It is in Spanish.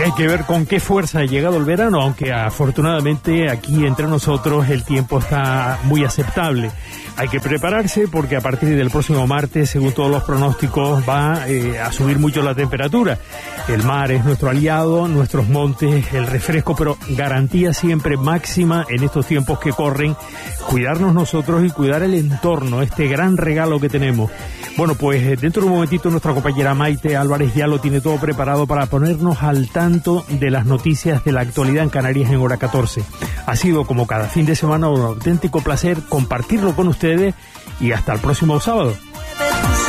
Hay que ver con qué fuerza ha llegado el verano, aunque afortunadamente aquí entre nosotros el tiempo está muy aceptable. Hay que prepararse porque a partir del próximo martes, según todos los pronósticos, va a subir mucho la temperatura. El mar es nuestro aliado, nuestros montes, el refresco, pero garantía siempre máxima en estos tiempos que corren, cuidarnos nosotros y cuidar el entorno, este gran regalo que tenemos. Bueno, pues dentro de un momentito nuestra compañera Maite Álvarez ya lo tiene todo preparado para ponernos al tanto de las noticias de la actualidad en Canarias en hora 14. Ha sido como cada fin de semana un auténtico placer compartirlo con ustedes y hasta el próximo sábado.